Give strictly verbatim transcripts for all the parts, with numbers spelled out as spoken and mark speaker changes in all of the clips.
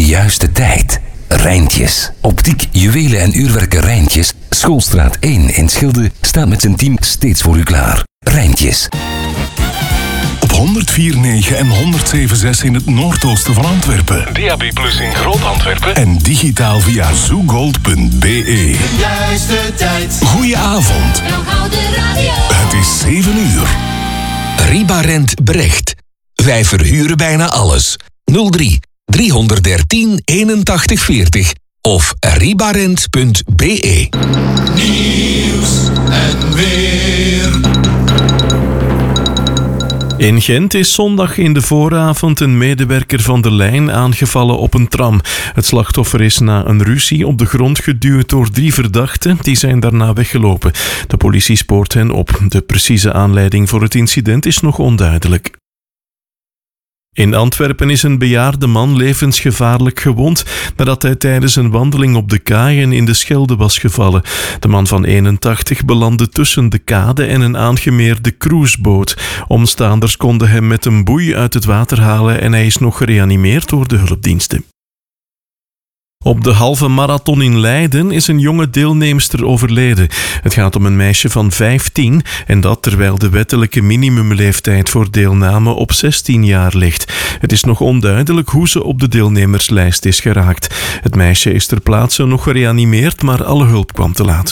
Speaker 1: juiste tijd. Rijntjes. Optiek, juwelen en uurwerken Rijntjes. Schoolstraat één in Schilde staat met zijn team steeds voor u klaar. Rijntjes.
Speaker 2: Op honderdvier komma negen en honderdzeven komma zes in het noordoosten van Antwerpen.
Speaker 3: D A B plus in Groot-Antwerpen.
Speaker 2: En digitaal via zoogold punt b e.
Speaker 4: Juiste tijd.
Speaker 2: Goedenavond. Het is zeven uur.
Speaker 5: Ribarent Brecht. Wij verhuren bijna alles. nul drie driehonderddertien eenentachtig veertig of ribarent punt b e.
Speaker 4: Nieuws en weer.
Speaker 6: In Gent is zondag in de vooravond een medewerker van de lijn aangevallen op een tram. Het slachtoffer is na een ruzie op de grond geduwd door drie verdachten. Die zijn daarna weggelopen. De politie spoort hen op. De precieze aanleiding voor het incident is nog onduidelijk. In Antwerpen is een bejaarde man levensgevaarlijk gewond nadat hij tijdens een wandeling op de kaaien in de Schelde was gevallen. De man van eenentachtig belandde tussen de kade en een aangemeerde cruiseboot. Omstaanders konden hem met een boei uit het water halen en hij is nog gereanimeerd door de hulpdiensten. Op de halve marathon in Leiden is een jonge deelnemster overleden. Het gaat om een meisje van vijftien en dat terwijl de wettelijke minimumleeftijd voor deelname op zestien jaar ligt. Het is nog onduidelijk hoe ze op de deelnemerslijst is geraakt. Het meisje is ter plaatse nog gereanimeerd, maar alle hulp kwam te laat.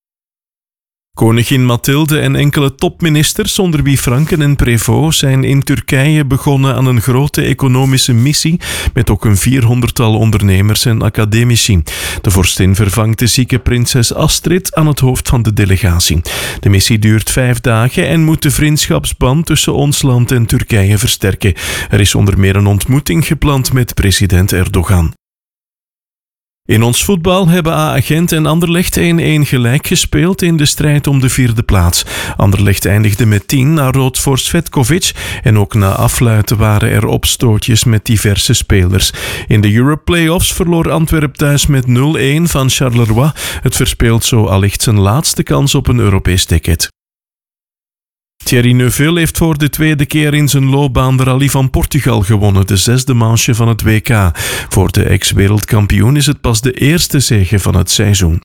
Speaker 6: Koningin Mathilde en enkele topministers, onder wie Franken en Prévost, zijn in Turkije begonnen aan een grote economische missie met ook een vierhonderdtal ondernemers en academici. De vorstin vervangt de zieke prinses Astrid aan het hoofd van de delegatie. De missie duurt vijf dagen en moet de vriendschapsband tussen ons land en Turkije versterken. Er is onder meer een ontmoeting gepland met president Erdogan. In ons voetbal hebben A A Gent en Anderlecht één-één gelijk gespeeld in de strijd om de vierde plaats. Anderlecht eindigde met tien na rood voor Svetkovic en ook na afluiten waren er opstootjes met diverse spelers. In de Europe Playoffs verloor Antwerp thuis met nul-één van Charleroi. Het verspeelt zo allicht zijn laatste kans op een Europees ticket. Thierry Neuville heeft voor de tweede keer in zijn loopbaan de Rally van Portugal gewonnen, de zesde manche van het W K. Voor de ex-wereldkampioen is het pas de eerste zege van het seizoen.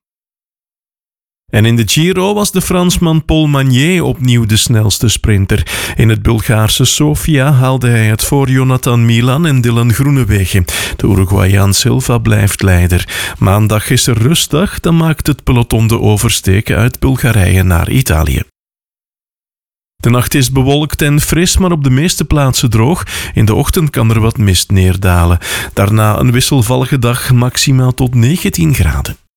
Speaker 6: En in de Giro was de Fransman Paul Magnier opnieuw de snelste sprinter. In het Bulgaarse Sofia haalde hij het voor Jonathan Milan en Dylan Groenewegen. De Uruguayaan Silva blijft leider. Maandag is er rustdag, dan maakt het peloton de oversteek uit Bulgarije naar Italië. De nacht is bewolkt en fris, maar op de meeste plaatsen droog. In de ochtend kan er wat mist neerdalen. Daarna een wisselvallige dag, maximaal tot negentien graden.